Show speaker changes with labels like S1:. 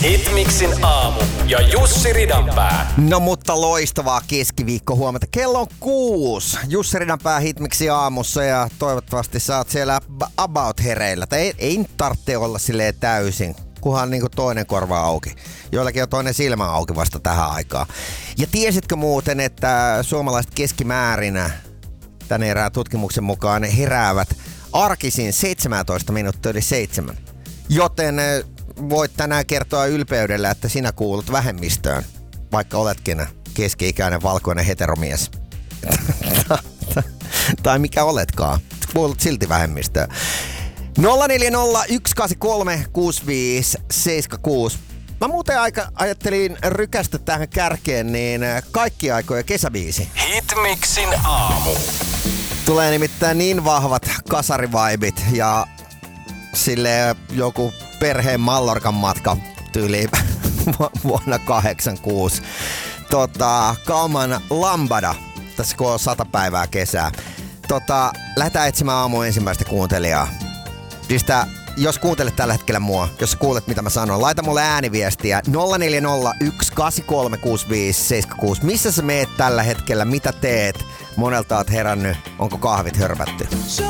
S1: Hitmixin aamu ja Jussi Ridanpää.
S2: No mutta loistavaa keskiviikko huomenta. Kello on 6. Jussi Ridanpää Hitmixin aamussa ja toivottavasti sä oot siellä about hereillä. Tai ei tarvitse olla silleen täysin, kunhan niinku toinen korva auki. Joillakin on toinen silmä auki vasta tähän aikaan. Ja tiesitkö muuten, että suomalaiset keskimäärin tän erään tutkimuksen mukaan heräävät arkisin 17 minuuttia yli 7. Joten voit tänään kertoa ylpeydellä, että sinä kuulut vähemmistöön, vaikka oletkin keski-ikäinen valkoinen heteromies. Tai mikä oletkaan. Kuulut silti vähemmistöön. 0401836576. Mä muuten ajattelin rykästä tähän kärkeen niin kaikki aikojen kesäbiisi.
S1: Hitmixin aamu.
S2: Tulee nimittäin niin vahvat kasarivaibit ja silleen joku perheen Mallorcan matka tyyli vuonna 86. Kauman Lambada, tässä kun on 100 päivää kesää. Lähdetään etsimään aamun ensimmäistä kuuntelijaa. Jos kuuntelet tällä hetkellä mua, jos kuulet mitä mä sanon, laita mulle ääniviestiä 0401836576. Missä sä meet tällä hetkellä, mitä teet, monelta oot herännyt, onko kahvit hörpätty?